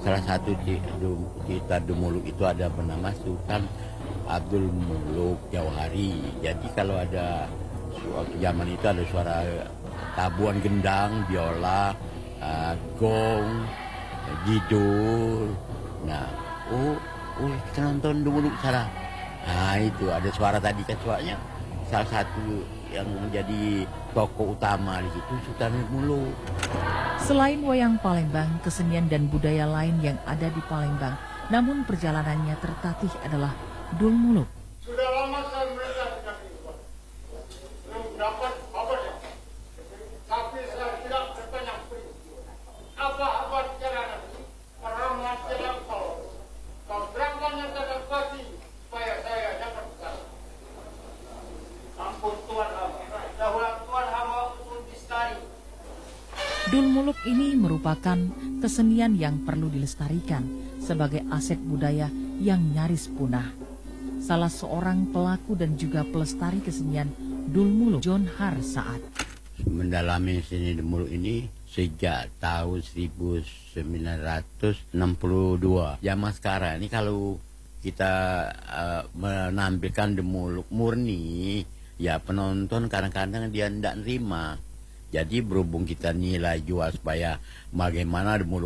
salah satu cerita Dumuluk itu ada bernama Sultan Abdul Muluk Jauhari. Jadi kalau ada waktu zaman itu ada suara tabuhan gendang, biola, gong, gidul. Nah, kita nonton Dumuluk salah. Nah itu ada suara tadi kan suaranya salah satu yang menjadi tokoh utama di situ Sultan Muluk. Selain wayang Palembang, kesenian dan budaya lain yang ada di Palembang, namun perjalanannya tertatih adalah Dul Muluk. Sudah lama saya melihat dengan itu, Pak. Belum dapat kabarnya. Tapi saya tidak bertanya apa bicara nanti. Karena masih lampau. Kalau berapa yang saya dapati, supaya saya dapat bicara. Ampun Tuhan hamba. Dahulu Tuhan hamba usul distari. Dul Muluk ini merupakan kesenian yang perlu dilestarikan sebagai aset budaya yang nyaris punah. Salah seorang pelaku dan juga pelestari kesenian Dul Muluk, John Har Saat. Mendalami seni Dul Muluk ini sejak tahun 1962. Zaman sekarang ini kalau kita menampilkan Dul Muluk murni, ya penonton kadang-kadang dia tidak nerima. Jadi berhubung kita nilai jual supaya bagaimana Dul Muluk